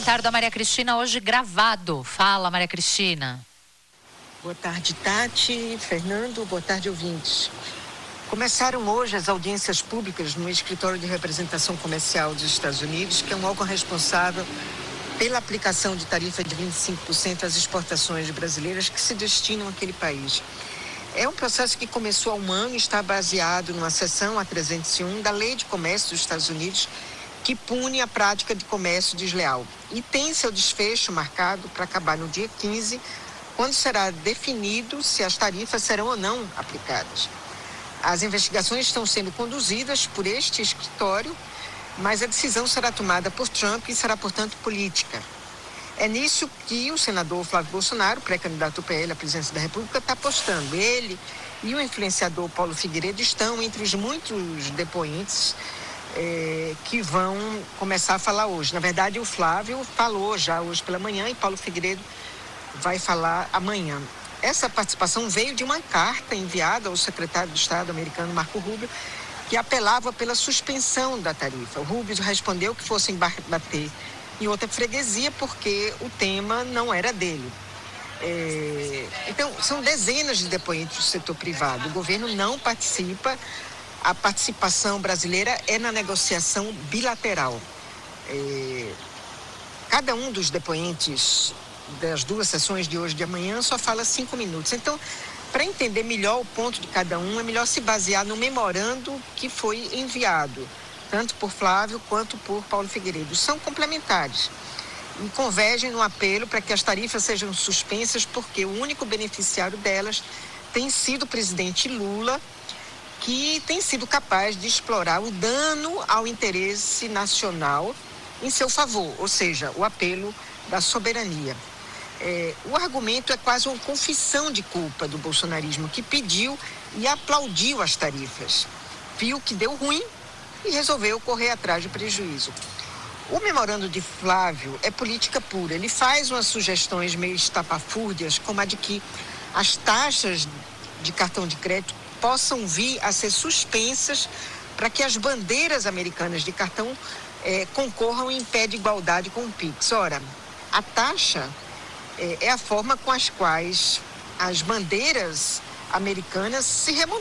comentário da Maria Cristina, hoje gravado. Fala, Maria Cristina. Boa tarde, Tati, Fernando, boa tarde, ouvintes. Começaram hoje as audiências públicas no Escritório de Representação Comercial dos Estados Unidos, que é um órgão responsável pela aplicação de tarifa de 25% às exportações brasileiras que se destinam àquele país. É um processo que começou há um ano e está baseado numa seção, a 301, da Lei de Comércio dos Estados Unidos, que pune a prática de comércio desleal. E tem seu desfecho marcado para acabar no dia 15, quando será definido se as tarifas serão ou não aplicadas. As investigações estão sendo conduzidas por este escritório, mas a decisão será tomada por Trump e será, portanto, política. É nisso que o senador Flávio Bolsonaro, pré-candidato PL à presidência da República, está apostando. Ele e o influenciador Paulo Figueiredo estão entre os muitos depoentes que vão começar a falar hoje. Na verdade, o Flávio falou já hoje pela manhã e Paulo Figueiredo vai falar amanhã. Essa participação veio de uma carta enviada ao secretário de Estado americano, Marco Rubio, que apelava pela suspensão da tarifa. O Rubio respondeu que fossem bater em outra freguesia porque o tema não era dele. Então, são dezenas de depoentes do setor privado. O governo não participa. A participação brasileira é na negociação bilateral. Cada um dos depoentes das duas sessões de hoje e de amanhã só fala 5 minutos. Então, para entender melhor o ponto de cada um, é melhor se basear no memorando que foi enviado, tanto por Flávio quanto por Paulo Figueiredo. São complementares e convergem no apelo para que as tarifas sejam suspensas, porque o único beneficiário delas tem sido o presidente Lula, que tem sido capaz de explorar o dano ao interesse nacional em seu favor, ou seja, o apelo da soberania. O argumento é quase uma confissão de culpa do bolsonarismo, que pediu e aplaudiu as tarifas. Viu que deu ruim e resolveu correr atrás de prejuízo. O memorando de Flávio é política pura. Ele faz umas sugestões meio estapafúrdias, como a de que as taxas de cartão de crédito possam vir a ser suspensas para que as bandeiras americanas de cartão concorram em pé de igualdade com o Pix. Ora, a taxa é a forma com as quais as bandeiras americanas se remuneram.